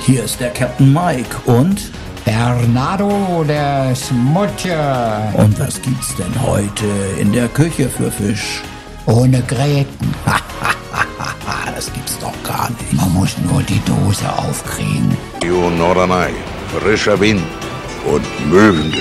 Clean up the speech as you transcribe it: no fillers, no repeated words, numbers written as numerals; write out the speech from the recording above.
Hier ist der Captain Mike und Bernardo der Smutje. Und was gibt's denn heute in der Küche für Fisch? Ohne Gräten. Das gibt's doch gar nicht. Man muss nur die Dose aufkriegen. Norderney, frischer Wind und Möwengeruch.